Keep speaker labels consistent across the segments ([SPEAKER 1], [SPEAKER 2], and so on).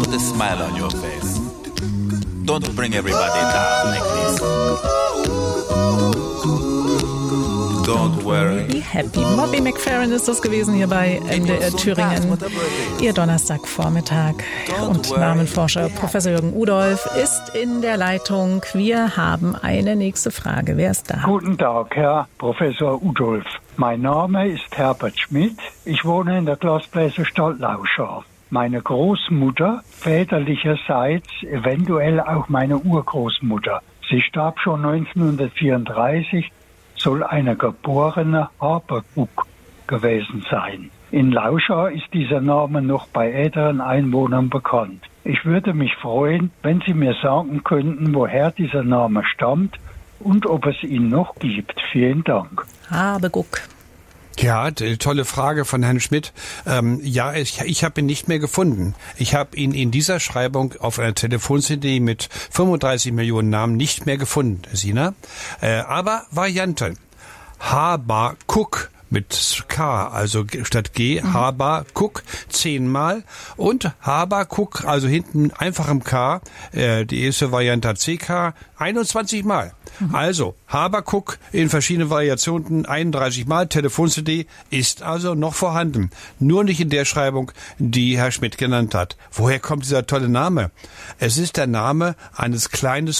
[SPEAKER 1] Put a smile on your face. Don't bring everybody down like this. Don't worry.
[SPEAKER 2] Be happy. Bobby McFerrin ist das gewesen hier bei MDR Thüringen. Ihr Donnerstagvormittag. Und Namenforscher Professor Jürgen Udolph ist in der Leitung. Wir haben eine nächste Frage. Wer ist da?
[SPEAKER 3] Guten Tag, Herr Professor Udolph. Mein Name ist Herbert Schmidt. Ich wohne in der Glasbläserstadt Lauschau. Meine Großmutter, väterlicherseits eventuell auch meine Urgroßmutter, sie starb schon 1934, soll eine geborene Haberguck gewesen sein. In Lauschau ist dieser Name noch bei älteren Einwohnern bekannt. Ich würde mich freuen, wenn Sie mir sagen könnten, woher dieser Name stammt und ob es ihn noch gibt. Vielen Dank.
[SPEAKER 2] Haberguck.
[SPEAKER 4] Ja, tolle Frage von Herrn Schmidt. Ich habe ihn nicht mehr gefunden. Ich habe ihn in dieser Schreibung auf einer Telefon-CD mit 35 Millionen Namen nicht mehr gefunden, Sina. Aber Variante. Haberguck mit K, also statt G, Haberguck 10-mal und Haberguck, also hinten einfach im K, die erste Variante hat CK, 21-mal. Also Haberguck in verschiedenen Variationen 31-mal, Telefon-CD ist also noch vorhanden. Nur nicht in der Schreibung, die Herr Schmidt genannt hat. Woher kommt dieser tolle Name? Es ist der Name eines kleinen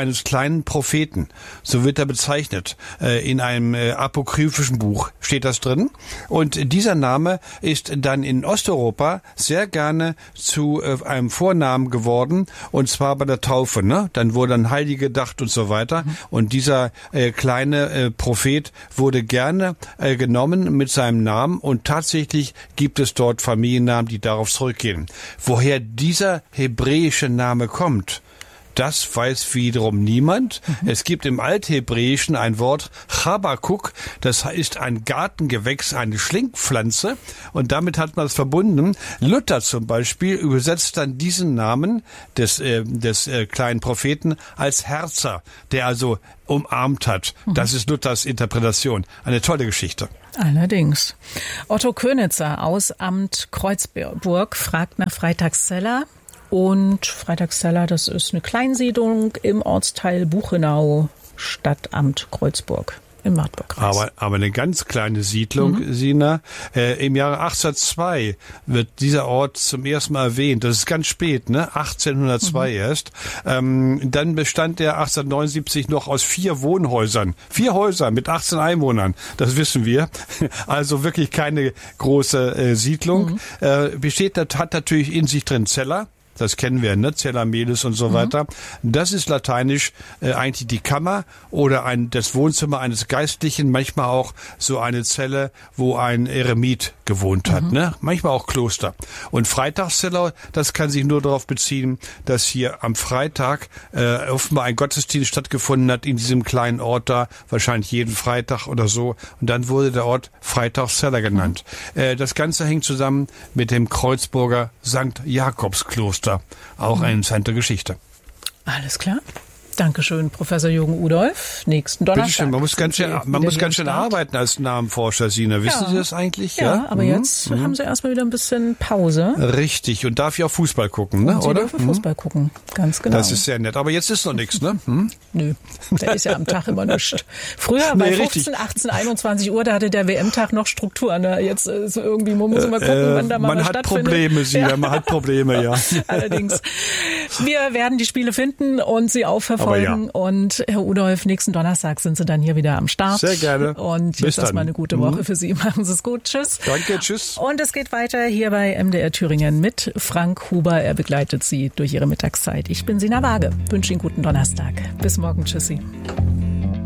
[SPEAKER 4] Propheten. So wird er bezeichnet. In einem apokryphischen Buch steht das drin. Und dieser Name ist dann in Osteuropa sehr gerne zu einem Vornamen geworden. Und zwar bei der Taufe, ne? Dann wurde an Heilige gedacht und so weiter. Und dieser kleine Prophet wurde gerne genommen mit seinem Namen und tatsächlich gibt es dort Familiennamen, die darauf zurückgehen. Woher dieser hebräische Name kommt, das weiß wiederum niemand. Es gibt im Althebräischen ein Wort Chabakuk, das ist ein Gartengewächs, eine Schlingpflanze und damit hat man es verbunden. Luther zum Beispiel übersetzt dann diesen Namen des kleinen Propheten als Herzer, der also umarmt hat. Das ist Luthers Interpretation. Eine tolle Geschichte.
[SPEAKER 2] Allerdings. Otto Könitzer aus Amt Kreuzburg fragt nach Freitagszeller. Und Freitagszeller, das ist eine Kleinsiedlung im Ortsteil Buchenau, Stadtamt Kreuzburg im Wartburgkreis.
[SPEAKER 4] Aber eine ganz kleine Siedlung, Sina. Im Jahre 1802 wird dieser Ort zum ersten Mal erwähnt. Das ist ganz spät, ne? 1802 erst. Dann bestand er 1879 noch aus 4 Wohnhäusern. 4 Häuser mit 18 Einwohnern. Das wissen wir. Also wirklich keine große Siedlung. Hat natürlich in sich drin Zeller. Das kennen wir, ne? Cella Melis und so weiter. Das ist lateinisch eigentlich die Kammer oder das Wohnzimmer eines Geistlichen, manchmal auch so eine Zelle, wo ein Eremit gewohnt hat, ne? Manchmal auch Kloster. Und Freitagszeller, das kann sich nur darauf beziehen, dass hier am Freitag offenbar ein Gottesdienst stattgefunden hat in diesem kleinen Ort da, wahrscheinlich jeden Freitag oder so. Und dann wurde der Ort Freitagszeller genannt. Das Ganze hängt zusammen mit dem Kreuzburger St. Jakobskloster. Auch eine interessante Geschichte.
[SPEAKER 2] Alles klar. Dankeschön, Professor Jürgen Udolph. Nächsten Donnerstag.
[SPEAKER 4] Bitte schön, man muss ganz schön arbeiten als Namenforscher, Sina. Wissen Sie das eigentlich?
[SPEAKER 2] Ja, aber jetzt haben Sie erstmal wieder ein bisschen Pause.
[SPEAKER 4] Richtig. Und darf ich auch Fußball gucken, ne?
[SPEAKER 2] Und Sie dürfen Fußball gucken. Ganz genau.
[SPEAKER 4] Das ist sehr nett. Aber jetzt ist noch nichts, ne?
[SPEAKER 2] Nö, der ist ja am Tag immer nichts. Früher bei 15, 18, 21 Uhr, da hatte der WM-Tag noch Struktur. Ne? Jetzt so irgendwie, man muss mal gucken, wann da mal was stattfindet.
[SPEAKER 4] Probleme, Sina, man hat Probleme, ja.
[SPEAKER 2] Allerdings. Wir werden die Spiele finden und sie auch verfolgen. Und Herr Udolph, nächsten Donnerstag sind Sie dann hier wieder am Start.
[SPEAKER 4] Sehr gerne.
[SPEAKER 2] Und jetzt erstmal eine gute Woche für Sie. Machen Sie es gut. Tschüss.
[SPEAKER 4] Danke, tschüss.
[SPEAKER 2] Und es geht weiter hier bei MDR Thüringen mit Frank Huber. Er begleitet Sie durch Ihre Mittagszeit. Ich bin Sina Waage. Wünsche Ihnen guten Donnerstag. Bis morgen. Tschüssi.